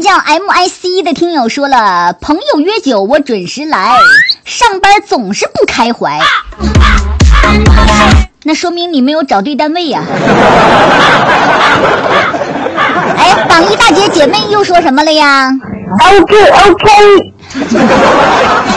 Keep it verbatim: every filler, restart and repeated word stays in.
叫 M I C 的听友说了，朋友约酒我准时来，上班总是不开怀。那说明你没有找对单位呀、啊。哎，榜一大姐姐妹又说什么了呀 ？OK OK。